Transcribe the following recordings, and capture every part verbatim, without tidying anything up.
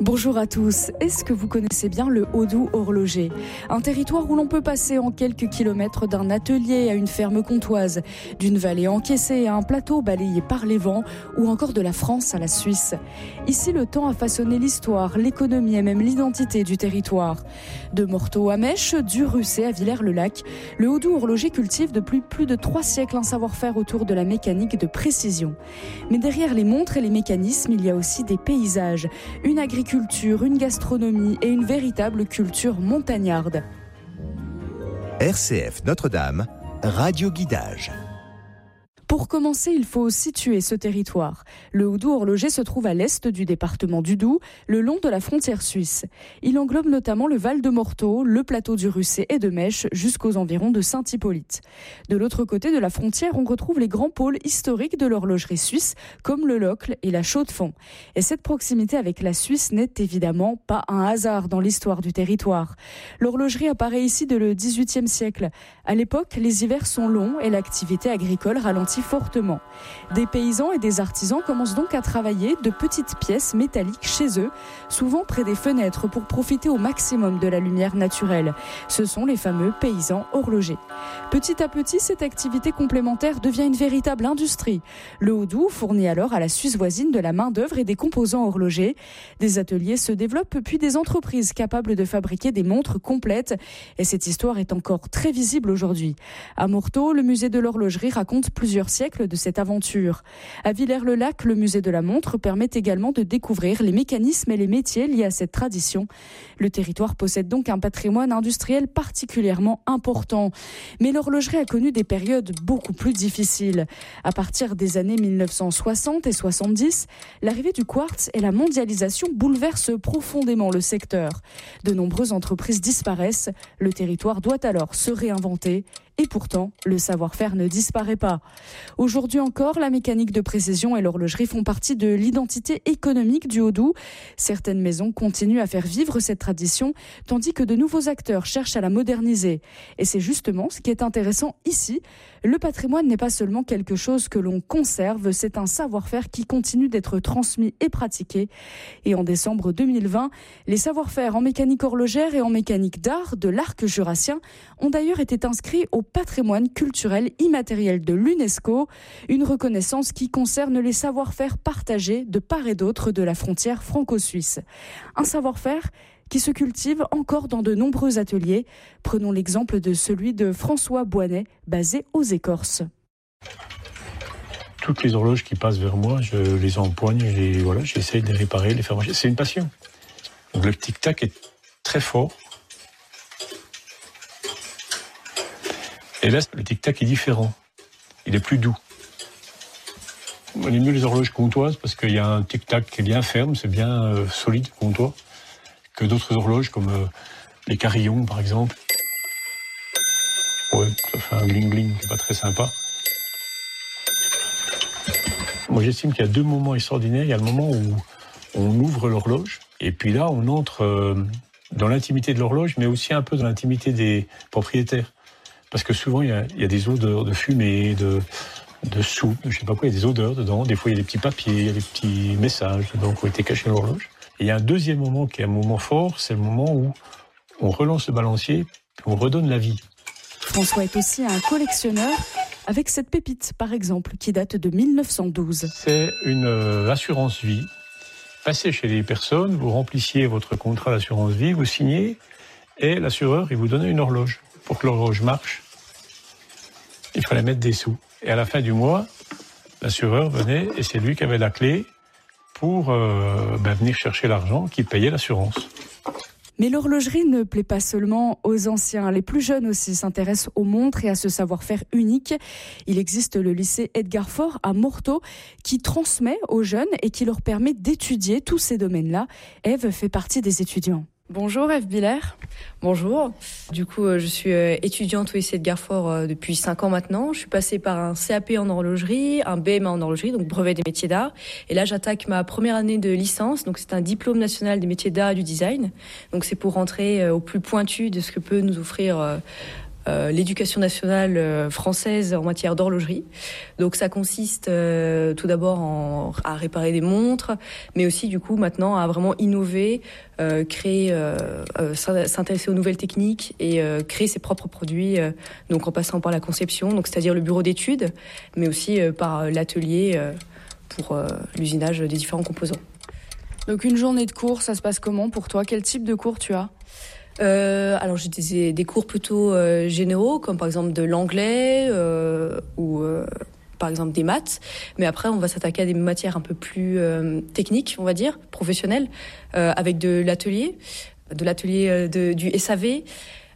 Bonjour à tous. Est-ce que vous connaissez bien le Haut-Doubs horloger ? Un territoire où l'on peut passer en quelques kilomètres d'un atelier à une ferme comtoise, d'une vallée encaissée à un plateau balayé par les vents ou encore de la France à la Suisse. Ici, le temps a façonné l'histoire, l'économie et même l'identité du territoire. De Morteau à Mèche, du Russet à Villers-le-Lac, le Haut-Doubs horloger cultive depuis plus de trois siècles un savoir-faire autour de la mécanique de précision. Mais derrière les montres et les mécanismes, il y a aussi des paysages, une agriculture, culture, une gastronomie et une véritable culture montagnarde. R C F Notre-Dame, Radio Guidage. Pour commencer, il faut situer ce territoire. Le Haut-Doubs horloger se trouve à l'est du département du Doubs, le long de la frontière suisse. Il englobe notamment le Val de Morteau, le plateau du Russet et de Mèche, jusqu'aux environs de Saint-Hippolyte. De l'autre côté de la frontière, on retrouve les grands pôles historiques de l'horlogerie suisse, comme le Locle et la Chaux-de-Fonds. Et cette proximité avec la Suisse n'est évidemment pas un hasard dans l'histoire du territoire. L'horlogerie apparaît ici dès le dix-huitième siècle. À l'époque, les hivers sont longs et l'activité agricole ralentit fortement. Des paysans et des artisans commencent donc à travailler de petites pièces métalliques chez eux, souvent près des fenêtres pour profiter au maximum de la lumière naturelle. Ce sont les fameux paysans horlogers. Petit à petit, cette activité complémentaire devient une véritable industrie. Le Haut-Doubs fournit alors à la Suisse voisine de la main-d'œuvre et des composants horlogers. Des ateliers se développent, puis des entreprises capables de fabriquer des montres complètes. Et cette histoire est encore très visible aujourd'hui. À Morteau, le musée de l'horlogerie raconte plusieurs siècles de cette aventure. À Villers-le-Lac, le musée de la montre permet également de découvrir les mécanismes et les métiers liés à cette tradition. Le territoire possède donc un patrimoine industriel particulièrement important. Mais l'horlogerie a connu des périodes beaucoup plus difficiles. À partir des années mille neuf cent soixante et soixante-dix, l'arrivée du quartz et la mondialisation bouleversent profondément le secteur. De nombreuses entreprises disparaissent. Le territoire doit alors se réinventer. Et pourtant, le savoir-faire ne disparaît pas. Aujourd'hui encore, la mécanique de précision et l'horlogerie font partie de l'identité économique du Haut-Doubs. Certaines maisons continuent à faire vivre cette tradition, tandis que de nouveaux acteurs cherchent à la moderniser. Et c'est justement ce qui est intéressant ici. Le patrimoine n'est pas seulement quelque chose que l'on conserve, c'est un savoir-faire qui continue d'être transmis et pratiqué. Et en décembre deux mille vingt, les savoir-faire en mécanique horlogère et en mécanique d'art de l'arc jurassien ont d'ailleurs été inscrits au patrimoine culturel immatériel de l'UNESCO, une reconnaissance qui concerne les savoir-faire partagés de part et d'autre de la frontière franco-suisse. Un savoir-faire qui se cultive encore dans de nombreux ateliers. Prenons l'exemple de celui de François Boinet, basé aux Écorces. Toutes les horloges qui passent vers moi, je les empoigne, je les, voilà, j'essaie de les réparer, de les faire marcher. C'est une passion. Donc le tic-tac est très fort. Et là, le tic-tac est différent. Il est plus doux. On aime mieux les horloges comtoises parce qu'il y a un tic-tac qui est bien ferme, c'est bien euh, solide, comtois, que d'autres horloges comme euh, les carillons, par exemple. Ouais, ça fait un bling-bling qui n'est pas très sympa. Moi, j'estime qu'il y a deux moments extraordinaires. Il y a le moment où on ouvre l'horloge, et puis là, on entre euh, dans l'intimité de l'horloge, mais aussi un peu dans l'intimité des propriétaires. Parce que souvent, il y a, il y a des odeurs de fumée, de, de soupe, je ne sais pas quoi, il y a des odeurs dedans. Des fois, il y a des petits papiers, il y a des petits messages dedans qui ont été cachés dans l'horloge. Et il y a un deuxième moment qui est un moment fort, c'est le moment où on relance le balancier, puis on redonne la vie. François est aussi un collectionneur avec cette pépite, par exemple, qui date de mille neuf cent douze. C'est une euh, assurance vie. Passez chez les personnes, vous remplissiez votre contrat d'assurance vie, vous signez, et l'assureur, il vous donne une horloge. Pour que l'horloge marche, il fallait mettre des sous. Et à la fin du mois, l'assureur venait et c'est lui qui avait la clé pour euh, ben, venir chercher l'argent qui payait l'assurance. Mais l'horlogerie ne plaît pas seulement aux anciens. Les plus jeunes aussi s'intéressent aux montres et à ce savoir-faire unique. Il existe le lycée Edgar Faure à Morteau qui transmet aux jeunes et qui leur permet d'étudier tous ces domaines-là. Ève fait partie des étudiants. Bonjour Ève Biller. Bonjour. Du coup, je suis étudiante au lycée Edgar Faure depuis cinq ans maintenant. Je suis passée par un C A P en horlogerie, un B M A en horlogerie, donc brevet des métiers d'art. Et là, j'attaque ma première année de licence. Donc, c'est un diplôme national des métiers d'art et du design. Donc, c'est pour rentrer au plus pointu de ce que peut nous offrir euh, l'éducation nationale euh, française en matière d'horlogerie. Donc ça consiste euh, tout d'abord en, à réparer des montres, mais aussi du coup maintenant à vraiment innover, euh, créer, euh, euh, s'intéresser aux nouvelles techniques et euh, créer ses propres produits. Euh, donc en passant par la conception, donc c'est-à-dire le bureau d'études, mais aussi euh, par l'atelier euh, pour euh, l'usinage des différents composants. Donc une journée de cours, ça se passe comment pour toi? Quel type de cours tu as? Euh, alors j'ai des, des cours plutôt euh, généraux, comme par exemple de l'anglais euh, ou euh, par exemple des maths. Mais après, on va s'attaquer à des matières un peu plus euh, techniques, on va dire, professionnelles, euh, avec de l'atelier, de l'atelier de, du S A V,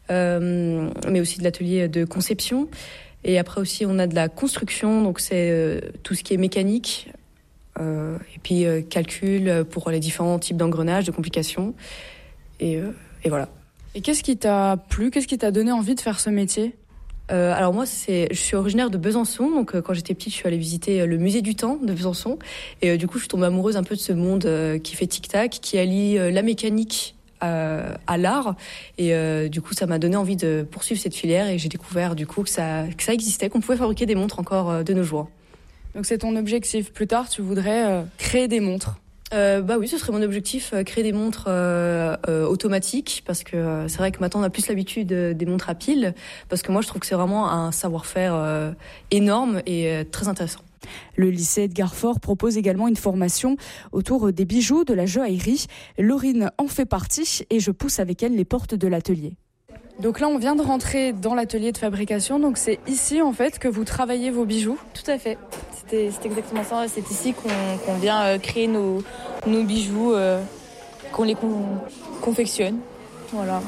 euh, mais aussi de l'atelier de conception. Et après aussi, on a de la construction, donc c'est euh, tout ce qui est mécanique. Euh, et puis euh, calcul pour les différents types d'engrenages, de complications. Et, euh, et voilà. Et qu'est-ce qui t'a plu? Qu'est-ce qui t'a donné envie de faire ce métier? euh, Alors moi, c'est, je suis originaire de Besançon. Donc euh, quand j'étais petite, je suis allée visiter le musée du temps de Besançon. Et euh, du coup, je suis tombée amoureuse un peu de ce monde euh, qui fait tic-tac, qui allie euh, la mécanique euh, à l'art. Et euh, du coup, ça m'a donné envie de poursuivre cette filière. Et j'ai découvert du coup que ça, que ça existait, qu'on pouvait fabriquer des montres encore euh, de nos jours. Donc c'est ton objectif. Plus tard, tu voudrais euh, créer des montres. Euh, bah oui, ce serait mon objectif, euh, créer des montres euh, euh, automatiques, parce que euh, c'est vrai que maintenant on a plus l'habitude euh, des montres à piles, parce que moi je trouve que c'est vraiment un savoir-faire euh, énorme et euh, très intéressant. Le lycée Edgar Faure propose également une formation autour des bijoux, de la joaillerie. Laurine en fait partie et je pousse avec elle les portes de l'atelier. Donc là, on vient de rentrer dans l'atelier de fabrication. Donc c'est ici, en fait, que vous travaillez vos bijoux? Tout à fait. C'était, c'est exactement ça. C'est ici qu'on, qu'on vient euh, créer nos, nos bijoux, euh, qu'on les con, confectionne. Voilà.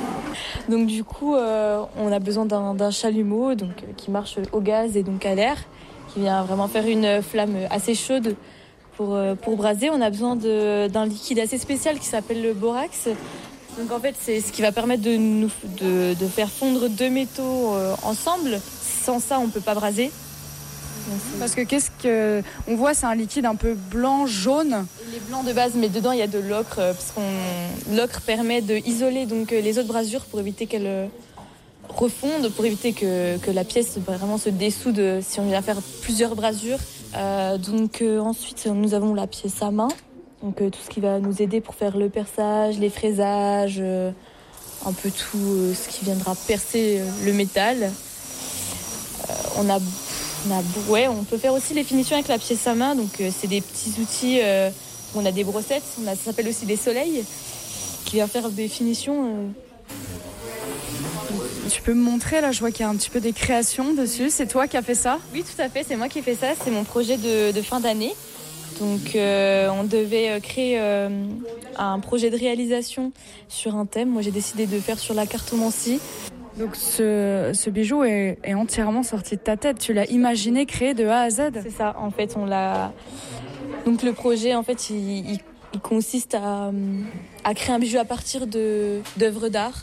Donc du coup, euh, on a besoin d'un, d'un chalumeau donc, euh, qui marche au gaz et donc à l'air, qui vient vraiment faire une flamme assez chaude pour, euh, pour braser. On a besoin de, d'un liquide assez spécial qui s'appelle le borax. Donc en fait, c'est ce qui va permettre de, nous, de, de faire fondre deux métaux euh, ensemble. Sans ça, on ne peut pas braser. Parce que qu'est-ce que on voit, c'est un liquide un peu blanc, jaune. Il est blanc de base, mais dedans il y a de l'ocre, parce qu'on l'ocre permet d'isoler donc les autres brasures pour éviter qu'elles refondent, pour éviter que, que la pièce vraiment se dessoude si on vient faire plusieurs brasures. Euh, donc euh, ensuite, nous avons la pièce à main. Donc euh, tout ce qui va nous aider pour faire le perçage, les fraisages, euh, un peu tout euh, ce qui viendra percer euh, le métal. Euh, on a, on a, ouais, on peut faire aussi les finitions avec la pièce à main. Donc euh, c'est des petits outils. Euh, on a des brossettes, on a, ça s'appelle aussi des soleils, qui vient faire des finitions. Euh. Tu peux me montrer là, je vois qu'il y a un petit peu des créations dessus. C'est toi qui as fait ça? Oui, tout à fait. C'est moi qui ai fait ça. C'est mon projet de, de fin d'année. Donc euh, on devait créer euh, un projet de réalisation sur un thème. Moi j'ai décidé de faire sur la cartomancie. Donc ce, ce bijou est, est entièrement sorti de ta tête. Tu l'as imaginé, créé de A à Z? C'est ça, en fait on l'a... Donc le projet en fait il, il, il consiste à, à créer un bijou à partir de, d'œuvres d'art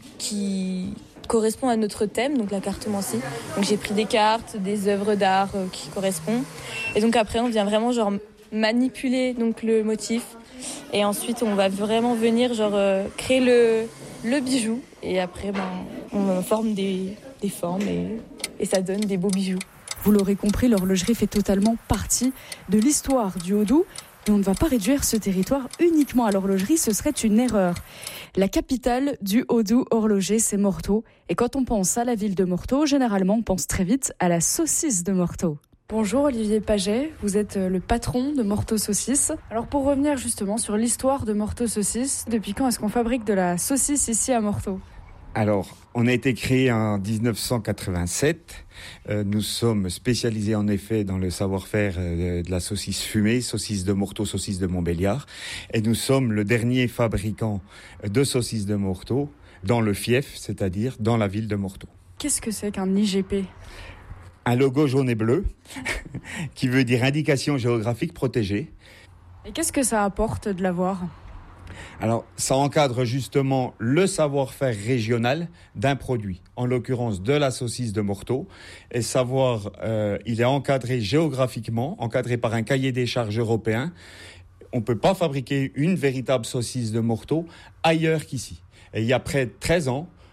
qui correspond à notre thème, donc la cartomancie. Donc j'ai pris des cartes, des œuvres d'art euh, qui correspondent. Et donc après on vient vraiment genre manipuler donc le motif et ensuite on va vraiment venir genre euh, créer le, le bijou et après ben, on forme des, des formes et, et ça donne des beaux bijoux. Vous l'aurez compris, l'horlogerie fait totalement partie de l'histoire du Haut-Doubs et on ne va pas réduire ce territoire uniquement à l'horlogerie, ce serait une erreur. La capitale du Haut-Doubs horloger, c'est Morteau et quand on pense à la ville de Morteau, généralement on pense très vite à la saucisse de Morteau. Bonjour Olivier Paget, vous êtes le patron de Morteau Saucisse. Alors pour revenir justement sur l'histoire de Morteau Saucisse, depuis quand est-ce qu'on fabrique de la saucisse ici à Morteau? Alors, on a été créé en dix-neuf cent quatre-vingt-sept. Euh, nous sommes spécialisés en effet dans le savoir-faire euh, de la saucisse fumée, saucisse de Morteau, saucisse de Montbéliard. Et nous sommes le dernier fabricant de saucisses de Morteau dans le fief, c'est-à-dire dans la ville de Morteau. Qu'est-ce que c'est qu'un I G P ? Un logo jaune et bleu, qui veut dire indication géographique protégée. Et qu'est-ce que ça apporte de l'avoir ? Alors, ça encadre justement le savoir-faire régional d'un produit, en l'occurrence de la saucisse de Morteau. Et savoir, euh, il est encadré géographiquement, encadré par un cahier des charges européen. On ne peut pas fabriquer une véritable saucisse de Morteau ailleurs qu'ici. Et il y a près de treize ans,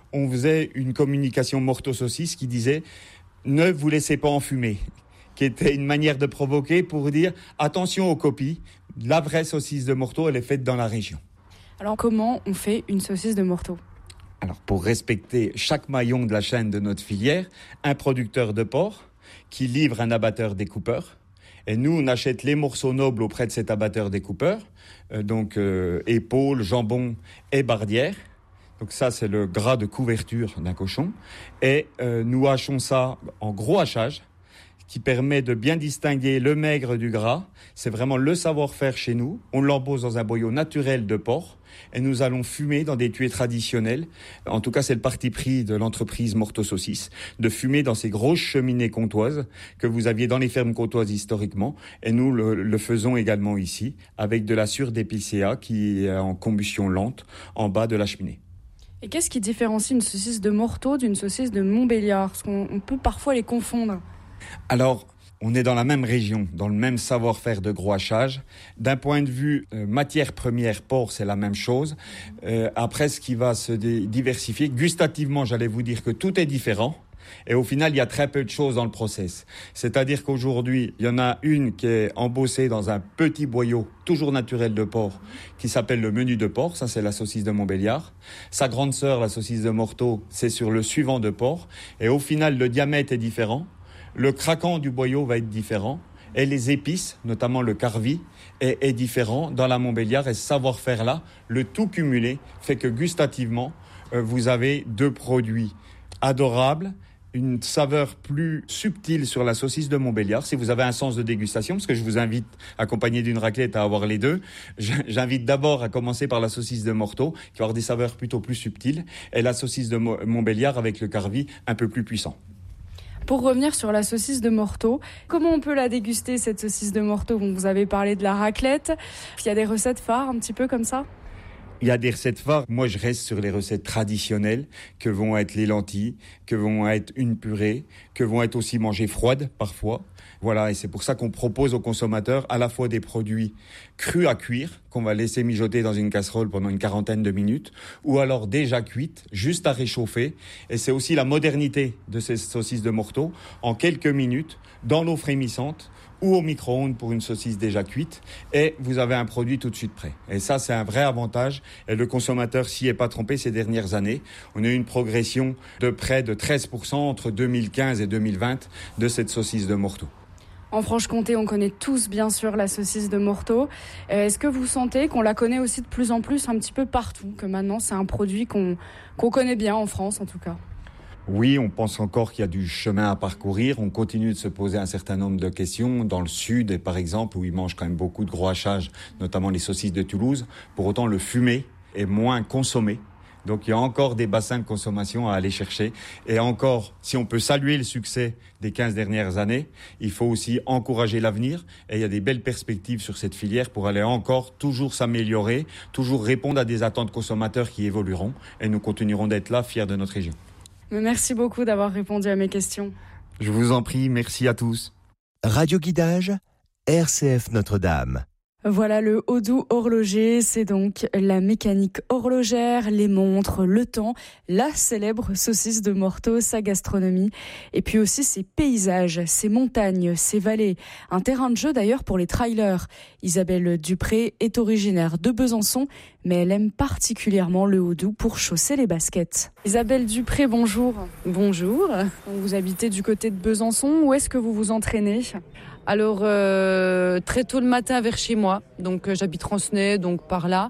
on faisait une communication Morteau-Saucisse qui disait « Ne vous laissez pas enfumer », qui était une manière de provoquer pour dire « Attention aux copies, la vraie saucisse de Morteau, elle est faite dans la région ». Alors comment on fait une saucisse de Morteau ? Alors pour respecter chaque maillon de la chaîne de notre filière, un producteur de porc qui livre un abatteur découpeur. Et nous, on achète les morceaux nobles auprès de cet abatteur découpeur, euh, donc euh, épaules, jambon et bardière. Donc ça, c'est le gras de couverture d'un cochon. Et euh, nous hachons ça en gros hachage, qui permet de bien distinguer le maigre du gras. C'est vraiment le savoir-faire chez nous. On l'embauche dans un boyau naturel de porc et nous allons fumer dans des tuées traditionnelles. En tout cas, c'est le parti pris de l'entreprise Morteau-Saucisse, de fumer dans ces grosses cheminées comtoises que vous aviez dans les fermes comtoises historiquement. Et nous le, le faisons également ici, avec de la sure d'épicéa qui est en combustion lente en bas de la cheminée. Et qu'est-ce qui différencie une saucisse de Morteau d'une saucisse de Montbéliard ? Parce qu'on on peut parfois les confondre. Alors, on est dans la même région, dans le même savoir-faire de gros hachage. D'un point de vue euh, matière première, porc, c'est la même chose. Euh, après, ce qui va se dé- diversifier, gustativement, j'allais vous dire que tout est différent. Et au final, il y a très peu de choses dans le process. C'est-à-dire qu'aujourd'hui, il y en a une qui est embossée dans un petit boyau, toujours naturel de porc, qui s'appelle le menu de porc. Ça, c'est la saucisse de Montbéliard. Sa grande sœur, la saucisse de Morteau, c'est sur le suivant de porc. Et au final, le diamètre est différent. Le craquant du boyau va être différent et les épices, notamment le carvi, est, est différent dans la Montbéliard. Et ce savoir-faire-là, le tout cumulé, fait que gustativement, euh, vous avez deux produits adorables, une saveur plus subtile sur la saucisse de Montbéliard. Si vous avez un sens de dégustation, parce que je vous invite, accompagné d'une raclette, à avoir les deux, j'invite d'abord à commencer par la saucisse de Morteau, qui va avoir des saveurs plutôt plus subtiles, et la saucisse de Montbéliard avec le carvi un peu plus puissant. Pour revenir sur la saucisse de Morteau, comment on peut la déguster, cette saucisse de Morteau ? Bon, vous avez parlé de la raclette. Il y a des recettes phares un petit peu comme ça ? Il y a des recettes phares. Moi, je reste sur les recettes traditionnelles que vont être les lentilles, que vont être une purée, que vont être aussi mangées froides parfois. Voilà, et c'est pour ça qu'on propose aux consommateurs à la fois des produits crus à cuire, qu'on va laisser mijoter dans une casserole pendant une quarantaine de minutes, ou alors déjà cuites, juste à réchauffer. Et c'est aussi la modernité de ces saucisses de Morteau, en quelques minutes, dans l'eau frémissante, ou au micro-ondes pour une saucisse déjà cuite, et vous avez un produit tout de suite prêt. Et ça, c'est un vrai avantage, et le consommateur s'y est pas trompé ces dernières années. On a eu une progression de près de treize pour cent entre deux mille quinze et deux mille vingt de cette saucisse de Morteau. En Franche-Comté, on connaît tous bien sûr la saucisse de Morteau. Est-ce que vous sentez qu'on la connaît aussi de plus en plus un petit peu partout, que maintenant c'est un produit qu'on, qu'on connaît bien en France en tout cas ? Oui, on pense encore qu'il y a du chemin à parcourir. On continue de se poser un certain nombre de questions. Dans le sud, par exemple, où ils mangent quand même beaucoup de gros hachages, notamment les saucisses de Toulouse. Pour autant, le fumé est moins consommé. Donc il y a encore des bassins de consommation à aller chercher. Et encore, si on peut saluer le succès des quinze dernières années, il faut aussi encourager l'avenir. Et il y a des belles perspectives sur cette filière pour aller encore toujours s'améliorer, toujours répondre à des attentes consommateurs qui évolueront. Et nous continuerons d'être là, fiers de notre région. Merci beaucoup d'avoir répondu à mes questions. Je vous en prie, merci à tous. Radio Guidage, R C F Notre-Dame. Voilà le Haut-Doubs horloger, c'est donc la mécanique horlogère, les montres, le temps, la célèbre saucisse de Morteau, sa gastronomie, et puis aussi ses paysages, ses montagnes, ses vallées, un terrain de jeu d'ailleurs pour les trailers. Isabelle Dupré est originaire de Besançon, mais elle aime particulièrement le Haut-Doubs pour chausser les baskets. Isabelle Dupré, bonjour. Bonjour. Vous habitez du côté de Besançon, où est-ce que vous vous entraînez ? Alors, euh, très tôt le matin vers chez moi, donc euh, j'habite Rancenay, donc par là.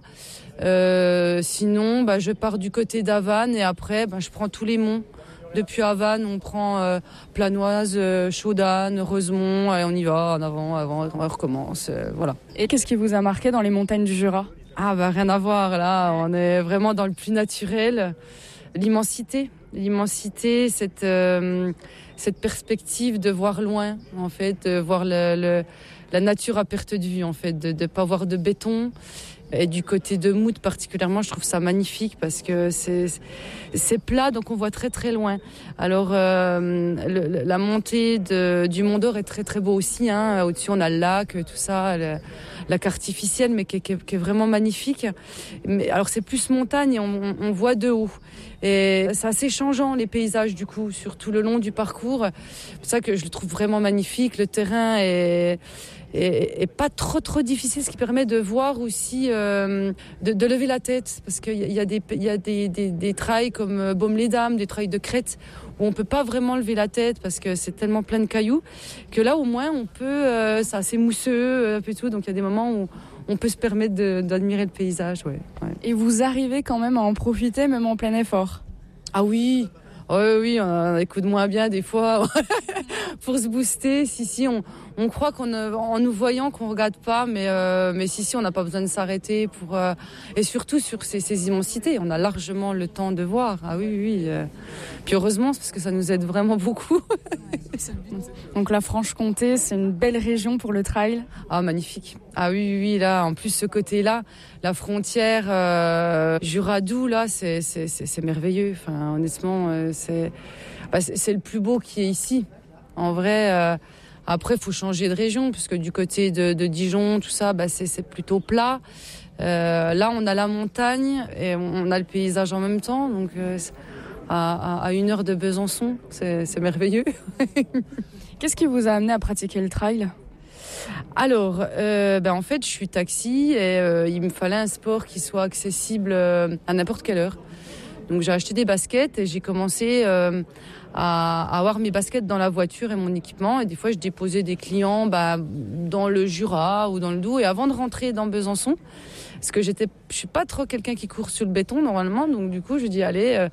Euh, sinon, bah, je pars du côté d'Havannes et après, bah, je prends tous les monts. Depuis Havannes, on prend euh, Planoise, euh, Chaudanne, Reusemont, et on y va, en avant, avant, on recommence, euh, voilà. Et qu'est-ce qui vous a marqué dans les montagnes du Jura ? Ah bah rien à voir, là, on est vraiment dans le plus naturel. L'immensité, l'immensité, cette... Euh, cette perspective de voir loin, en fait, de voir le, le, la nature à perte de vue, en fait, de ne pas voir de béton Et du côté de Mout particulièrement, je trouve ça magnifique parce que c'est, c'est plat, donc on voit très très loin. Alors euh, le, la montée de, du Mont d'Or est très très beau aussi. Hein. Au-dessus on a le lac, tout ça, le, lac artificiel, mais qui, qui, qui est vraiment magnifique. Mais, alors c'est plus montagne et on, on voit de haut. Et c'est assez changeant les paysages du coup, sur tout le long du parcours. C'est pour ça que je le trouve vraiment magnifique. Le terrain est... Et, et pas trop trop difficile, ce qui permet de voir aussi, euh, de, de lever la tête, parce qu'il y a des il y a des, des, des trails comme Baume-les-Dames, des trails de crête où on peut pas vraiment lever la tête parce que c'est tellement plein de cailloux que là au moins on peut, euh, c'est assez mousseux un peu tout, donc il y a des moments où on peut se permettre de, d'admirer le paysage. Ouais, ouais. Et vous arrivez quand même à en profiter même en plein effort? Ah oui. Oui, oui, on écoute moins bien des fois pour se booster. Si, si, on, on croit qu'on, en nous voyant qu'on regarde pas, mais, euh, mais si, si, on n'a pas besoin de s'arrêter pour, euh, et surtout sur ces, ces immensités, on a largement le temps de voir. Ah oui, oui, oui. Euh. Puis heureusement, c'est parce que ça nous aide vraiment beaucoup. Donc la Franche-Comté, c'est une belle région pour le trail. Ah, magnifique. Ah oui, oui, oui, là, en plus, ce côté-là, la frontière euh, Jura-Doubs, là, c'est, c'est, c'est, c'est merveilleux. Enfin, honnêtement, euh, c'est, bah, c'est, c'est le plus beau qui est ici. En vrai, euh, après, il faut changer de région, puisque du côté de, de Dijon, tout ça, bah, c'est, c'est plutôt plat. Euh, là, on a la montagne et on a le paysage en même temps. Donc, euh, à, à une heure de Besançon, c'est, c'est merveilleux. Qu'est-ce qui vous a amené à pratiquer le trail ? Alors, euh, ben en fait, je suis taxi et euh, il me fallait un sport qui soit accessible euh, à n'importe quelle heure. Donc, j'ai acheté des baskets et j'ai commencé euh, à, à avoir mes baskets dans la voiture et mon équipement. Et des fois, je déposais des clients bah, dans le Jura ou dans le Doubs. Et avant de rentrer dans Besançon, parce que j'étais, je suis pas trop quelqu'un qui court sur le béton normalement, donc du coup, je dis allez. Euh,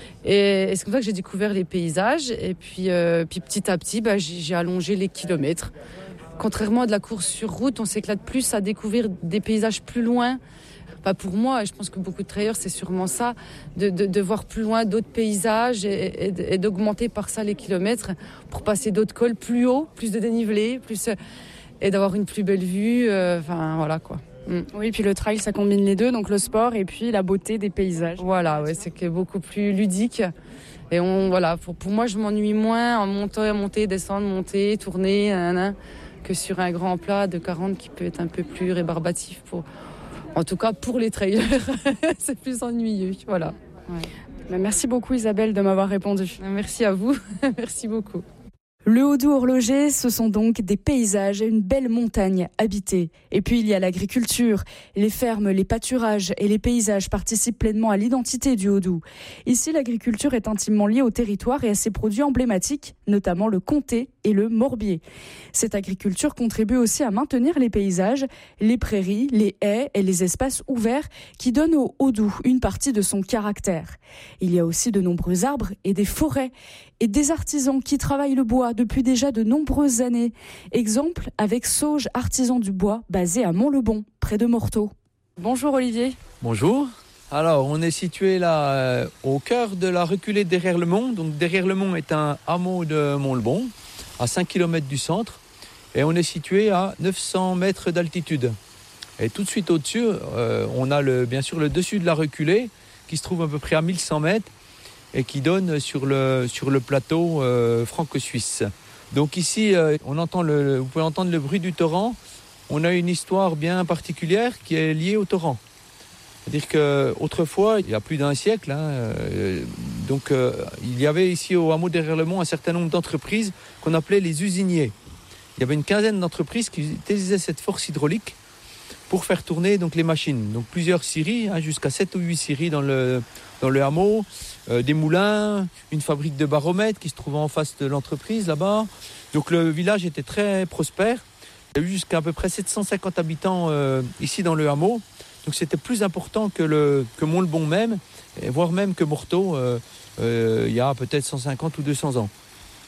et, et c'est comme ça que j'ai découvert les paysages. Et puis, euh, puis petit à petit, bah, j'ai, j'ai allongé les kilomètres. Contrairement à de la course sur route, on s'éclate plus à découvrir des paysages plus loin. Enfin, pour moi, et je pense que beaucoup de trailleurs, c'est sûrement ça, de, de, de voir plus loin d'autres paysages et, et, et d'augmenter par ça les kilomètres pour passer d'autres cols plus haut, plus de dénivelé, plus, et d'avoir une plus belle vue. Euh, enfin, voilà quoi. Mm. Oui, puis le trail, ça combine les deux, donc le sport et puis la beauté des paysages. Voilà, ouais, c'est beaucoup plus ludique. Et on, voilà, pour, pour moi, je m'ennuie moins en montant, monter, descendre, monter, tourner, nanana, que sur un grand plat de quarante qui peut être un peu plus rébarbatif. Pour, en tout cas, pour les trailers, c'est plus ennuyeux. Voilà. Ouais. Merci beaucoup Isabelle de m'avoir répondu. Merci à vous. Merci beaucoup. Le Haut-Doubs horloger, ce sont donc des paysages et une belle montagne habitée. Et puis il y a l'agriculture. Les fermes, les pâturages et les paysages participent pleinement à l'identité du Haut-Doubs. Ici, l'agriculture est intimement liée au territoire et à ses produits emblématiques, notamment le comté et le morbier. Cette agriculture contribue aussi à maintenir les paysages, les prairies, les haies et les espaces ouverts qui donnent au Haut-Doubs une partie de son caractère. Il y a aussi de nombreux arbres et des forêts et des artisans qui travaillent le bois depuis déjà de nombreuses années. Exemple avec Sauge Artisan du Bois, basé à Mont-le-Bon, près de Morteau. Bonjour Olivier. Bonjour. Alors, on est situé là euh, au cœur de la reculée derrière le Mont. Donc, derrière le Mont est un hameau de Mont-le-Bon, à cinq kilomètres du centre. Et on est situé à neuf cents mètres d'altitude. Et tout de suite au-dessus, euh, on a le, bien sûr le dessus de la reculée, qui se trouve à peu près à mille cent mètres. Et qui donne sur le, sur le plateau euh, franco-suisse. Donc ici, euh, on entend le, vous pouvez entendre le bruit du torrent. On a une histoire bien particulière qui est liée au torrent. C'est-à-dire qu'autrefois, il y a plus d'un siècle, hein, euh, donc, euh, il y avait ici au hameau derrière le Mont un certain nombre d'entreprises qu'on appelait les usiniers. Il y avait une quinzaine d'entreprises qui utilisaient cette force hydraulique pour faire tourner donc, les machines. Donc plusieurs scieries, hein, jusqu'à sept ou huit scieries dans le, dans le hameau, euh, des moulins, une fabrique de baromètres qui se trouvait en face de l'entreprise là-bas. Donc le village était très prospère. Il y a eu jusqu'à à peu près sept cent cinquante habitants euh, ici dans le hameau. Donc c'était plus important que, le, que Mont-le-Bon même, et voire même que Morteau, euh, euh, il y a peut-être cent cinquante ou deux cents ans. Pourquoi ?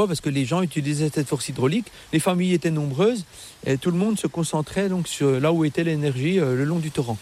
Parce que les gens utilisaient cette force hydraulique, les familles étaient nombreuses et tout le monde se concentrait donc sur là où était l'énergie euh, le long du torrent.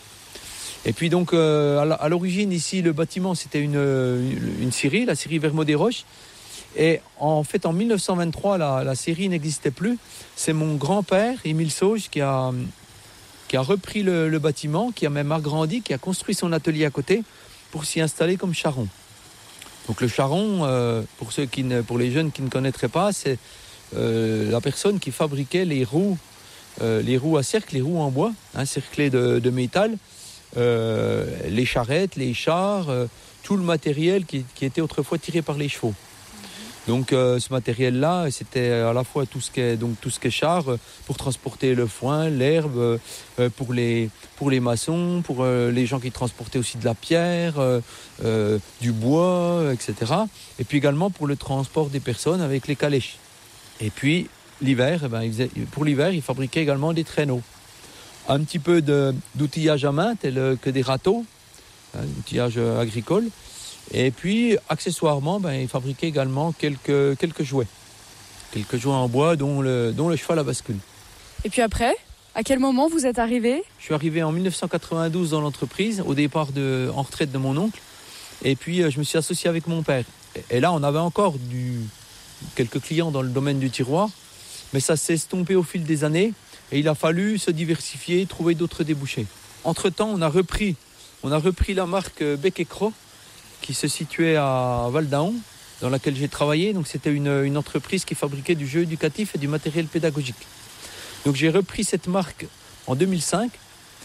Et puis donc euh, à l'origine ici le bâtiment c'était une, une scierie, la scierie Vermaux-des-Roches. Et en fait en mille neuf cent vingt-trois la, la scierie n'existait plus. C'est mon grand-père Émile Sauge qui a, qui a repris le, le bâtiment, qui a même agrandi, qui a construit son atelier à côté pour s'y installer comme charron. Donc le charron, euh, pour, ceux qui ne, pour les jeunes qui ne connaîtraient pas, c'est euh, la personne qui fabriquait les roues, euh, les roues à cercle, les roues en bois, hein, cerclées de, de métal, euh, les charrettes, les chars, euh, tout le matériel qui, qui était autrefois tiré par les chevaux. Donc euh, ce matériel-là, c'était à la fois tout ce qui est, donc, tout ce qui est char euh, pour transporter le foin, l'herbe, euh, pour, les, pour les maçons, pour euh, les gens qui transportaient aussi de la pierre, euh, euh, du bois, et cetera. Et puis également pour le transport des personnes avec les calèches. Et puis l'hiver, eh ben, il faisait, pour l'hiver, ils fabriquaient également des traîneaux. Un petit peu de, d'outillage à main, tel que des râteaux, hein, outillage agricole. Et puis, accessoirement, ben, ils fabriquaient également quelques, quelques jouets. Quelques jouets en bois, dont le, dont le cheval à bascule. Et puis après, à quel moment vous êtes arrivé ? Je suis arrivé en dix-neuf cent quatre-vingt-douze dans l'entreprise, au départ de, en retraite de mon oncle. Et puis, je me suis associé avec mon père. Et là, on avait encore du, quelques clients dans le domaine du tiroir. Mais ça s'est estompé au fil des années. Et il a fallu se diversifier, trouver d'autres débouchés. Entre-temps, on a repris, on a repris la marque Bec et Cros, qui se situait à Val-d'Aon, dans laquelle j'ai travaillé. Donc c'était une, une entreprise qui fabriquait du jeu éducatif et du matériel pédagogique. Donc j'ai repris cette marque en deux mille cinq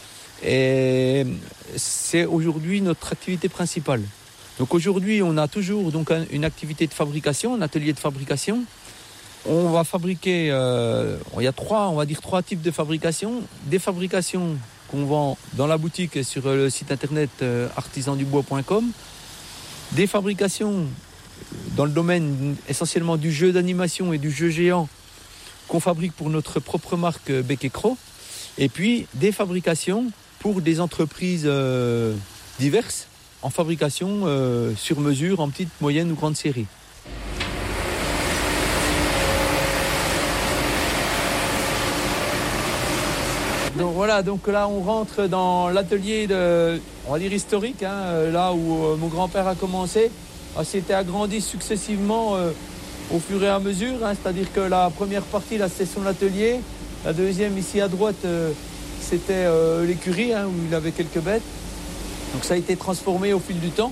et c'est aujourd'hui notre activité principale. Donc aujourd'hui, on a toujours donc un, une activité de fabrication, un atelier de fabrication. On va fabriquer, euh, il y a trois, on va dire trois types de fabrication. Des fabrications qu'on vend dans la boutique et sur le site internet euh, artisan du bois point com. Des fabrications dans le domaine essentiellement du jeu d'animation et du jeu géant qu'on fabrique pour notre propre marque Bec et Cros. Et puis des fabrications pour des entreprises euh, diverses en fabrication euh, sur mesure, en petite, moyenne ou grande série. Donc voilà, donc là on rentre dans l'atelier de, on va dire historique, hein, là où euh, mon grand-père a commencé. Ah, c'était agrandi successivement euh, au fur et à mesure, hein, c'est-à-dire que la première partie, là, c'était son atelier. La deuxième, ici à droite, euh, c'était euh, l'écurie, hein, où il avait quelques bêtes. Donc ça a été transformé au fil du temps.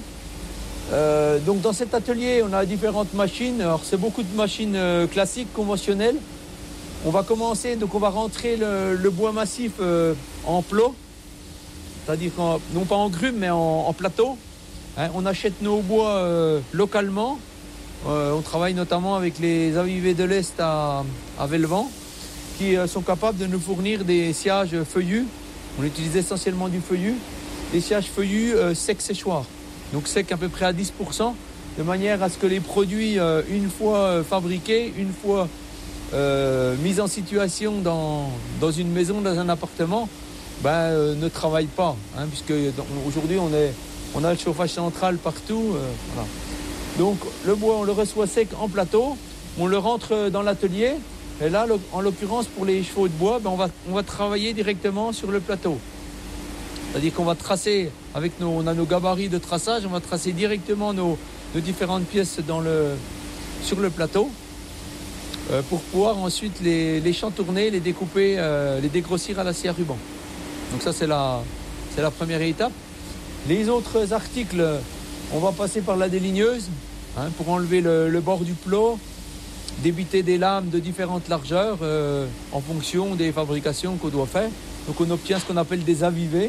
Euh, donc dans cet atelier, on a différentes machines. Alors c'est beaucoup de machines euh, classiques, conventionnelles. On va commencer, donc on va rentrer le, le bois massif euh, en plot, c'est-à-dire en, non pas en grume, mais en, en plateau. Hein, on achète nos bois euh, localement. Euh, on travaille notamment avec les Avivés de l'Est à, à Velvan, qui euh, sont capables de nous fournir des sciages feuillus. On utilise essentiellement du feuillu, des sciages feuillus euh, secs séchoirs. Donc secs à peu près à dix pour cent, de manière à ce que les produits, euh, une fois euh, fabriqués, une fois Euh, mise en situation dans, dans une maison, dans un appartement, ben, euh, ne travaille pas, hein, puisque aujourd'hui on, est, on a le chauffage central partout. Euh, voilà. Donc le bois, on le reçoit sec en plateau, on le rentre dans l'atelier, et là, le, en l'occurrence pour les chevaux de bois, ben, on, va, on va travailler directement sur le plateau. C'est-à-dire qu'on va tracer, avec nos, on a nos gabarits de traçage, on va tracer directement nos, nos différentes pièces dans le, sur le plateau. Euh, pour pouvoir ensuite les, les chantourner, les découper, euh, les dégrossir à la scie à ruban. Donc ça, c'est la, c'est la première étape. Les autres articles, on va passer par la déligneuse, hein, pour enlever le, le bord du plot, débiter des lames de différentes largeurs euh, en fonction des fabrications qu'on doit faire. Donc on obtient ce qu'on appelle des avivés.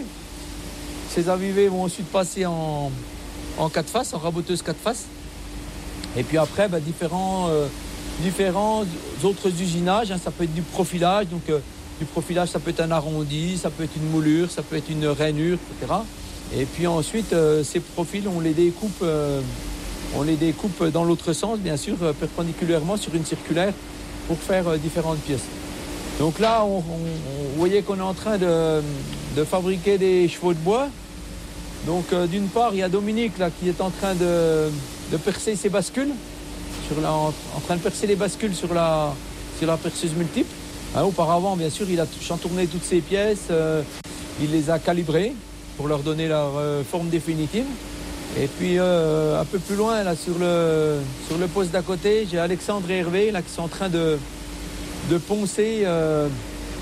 Ces avivés vont ensuite passer en, en quatre faces, en raboteuse quatre faces. Et puis après, bah, différents... Euh, différents autres usinages, hein, ça peut être du profilage, donc euh, du profilage ça peut être un arrondi, ça peut être une moulure, ça peut être une rainure, et cetera. Et puis ensuite euh, ces profils on les découpe, euh, on les découpe dans l'autre sens bien sûr, euh, perpendiculairement sur une circulaire pour faire euh, différentes pièces. Donc là on, on, on, vous voyez qu'on est en train de, de fabriquer des chevaux de bois. Donc euh, d'une part il y a Dominique là qui est en train de, de percer ses bascules. Sur la, en, en train de percer les bascules sur la, sur la perceuse multiple. Hein, auparavant, bien sûr, il a chantourné toutes ces pièces, euh, il les a calibrées pour leur donner leur euh, forme définitive. Et puis, euh, un peu plus loin, là, sur le, sur le poste d'à côté, j'ai Alexandre et Hervé là, qui sont en train de, de poncer euh,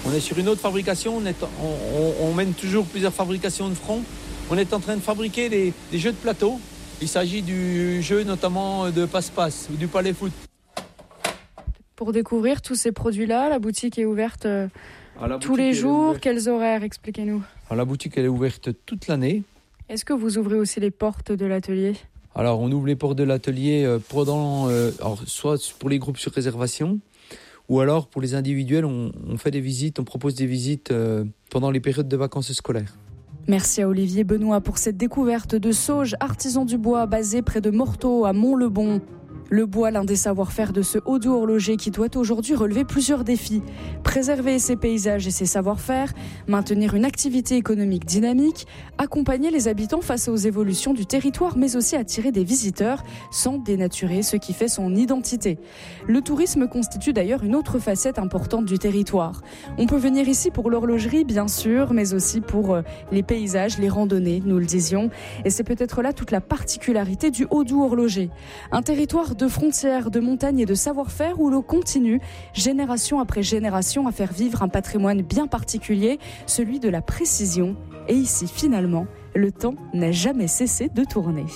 On est sur une autre fabrication, on, est, on, on, on mène toujours plusieurs fabrications de front. On est en train de fabriquer des, des jeux de plateau. Il s'agit du jeu notamment de passe-passe ou du palais foot. Pour découvrir tous ces produits-là, la boutique est ouverte euh, Alors, tous les jours. Quels horaires? Expliquez-nous. Alors, la boutique elle est ouverte toute l'année. Est-ce que vous ouvrez aussi les portes de l'atelier? Alors, on ouvre les portes de l'atelier pendant, euh, alors, soit pour les groupes sur réservation, ou alors pour les individuels, on, on fait des visites, on propose des visites euh, pendant les périodes de vacances scolaires. Merci à Olivier Benoît pour cette découverte de Sauge, artisan du bois basé près de Morteau à Mont-le-Bon. Le bois, l'un des savoir-faire de ce haut-doux horloger qui doit aujourd'hui relever plusieurs défis. Préserver ses paysages et ses savoir-faire, maintenir une activité économique dynamique, accompagner les habitants face aux évolutions du territoire, mais aussi attirer des visiteurs sans dénaturer ce qui fait son identité. Le tourisme constitue d'ailleurs une autre facette importante du territoire. On peut venir ici pour l'horlogerie, bien sûr, mais aussi pour les paysages, les randonnées, nous le disions. Et c'est peut-être là toute la particularité du haut-doux horloger. Un territoire de frontières, de montagnes et de savoir-faire où l'on continue, génération après génération, à faire vivre un patrimoine bien particulier, celui de la précision. Et ici, finalement, le temps n'a jamais cessé de tourner.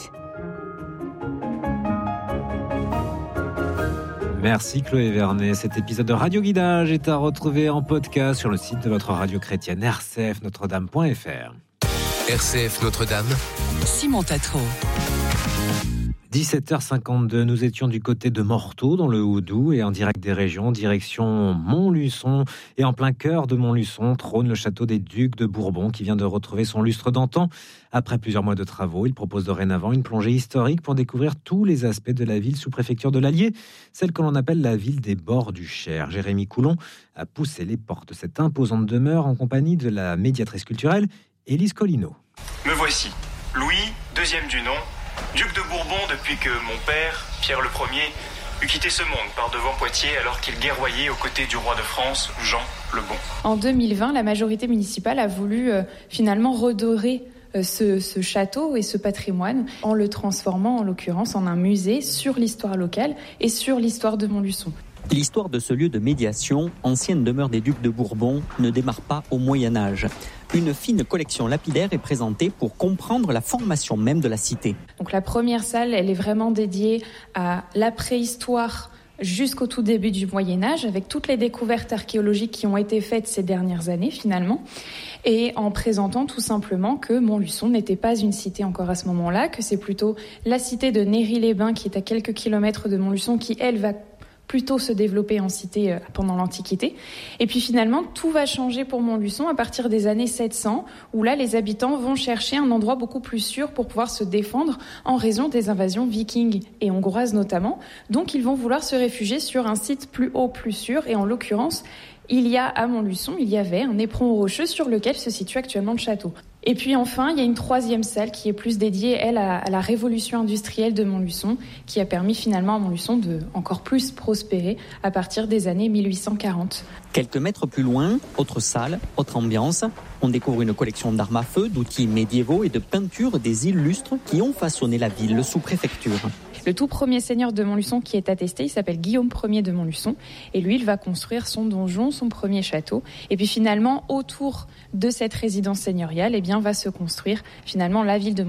Merci Chloé Vernet. Cet épisode de Radio Guidage est à retrouver en podcast sur le site de votre radio chrétienne r c f notre dame point f r. R C F Notre-Dame, Simon Tatro. dix-sept heures cinquante-deux, nous étions du côté de Morteau, dans le Haut-Doubs, et en direct des régions, direction Montluçon. Et en plein cœur de Montluçon trône le château des Ducs de Bourbon, qui vient de retrouver son lustre d'antan. Après plusieurs mois de travaux, il propose dorénavant une plongée historique pour découvrir tous les aspects de la ville sous préfecture de l'Allier, celle que l'on appelle la ville des bords du Cher. Jérémy Coulon a poussé les portes de cette imposante demeure en compagnie de la médiatrice culturelle, Élise Collineau. Me voici, Louis, deuxième du nom, duc de Bourbon depuis que mon père, Pierre le Premier, eut quitté ce monde par devant Poitiers alors qu'il guerroyait aux côtés du roi de France, Jean le Bon. En deux mille vingt, la majorité municipale a voulu euh, finalement redorer euh, ce, ce château et ce patrimoine en le transformant en l'occurrence en un musée sur l'histoire locale et sur l'histoire de Montluçon. L'histoire de ce lieu de médiation, ancienne demeure des Ducs de Bourbon, ne démarre pas au Moyen-Âge. Une fine collection lapidaire est présentée pour comprendre la formation même de la cité. Donc la première salle, elle est vraiment dédiée à la préhistoire jusqu'au tout début du Moyen-Âge, avec toutes les découvertes archéologiques qui ont été faites ces dernières années finalement, et en présentant tout simplement que Montluçon n'était pas une cité encore à ce moment-là, que c'est plutôt la cité de Néry-les-Bains qui est à quelques kilomètres de Montluçon qui, elle, va plutôt se développer en cité euh, pendant l'Antiquité. Et puis finalement, tout va changer pour Montluçon à partir des années sept cents, où là, les habitants vont chercher un endroit beaucoup plus sûr pour pouvoir se défendre en raison des invasions vikings et hongroises notamment. Donc, ils vont vouloir se réfugier sur un site plus haut, plus sûr, et en l'occurrence, il y a à Montluçon, il y avait un éperon rocheux sur lequel se situe actuellement le château. Et puis enfin, il y a une troisième salle qui est plus dédiée, elle, à, à la révolution industrielle de Montluçon, qui a permis finalement à Montluçon de encore plus prospérer à partir des années mille huit cent quarante. Quelques mètres plus loin, autre salle, autre ambiance. On découvre une collection d'armes à feu, d'outils médiévaux et de peintures des illustres qui ont façonné la ville sous préfecture. Le tout premier seigneur de Montluçon qui est attesté, il s'appelle Guillaume Ier de Montluçon. Et lui, il va construire son donjon, son premier château. Et puis finalement, autour de cette résidence seigneuriale, eh bien, va se construire finalement la ville de